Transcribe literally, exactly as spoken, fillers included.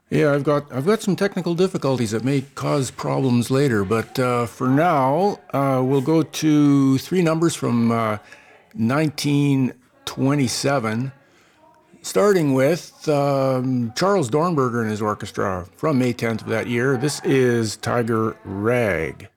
Yeah, I've got I've got some technical difficulties that may cause problems later, but uh, for now, uh, we'll go to three numbers from uh, nineteen twenty-seven, starting with um, Charles Dornberger and his orchestra from May tenth of that year. This is Tiger Rag.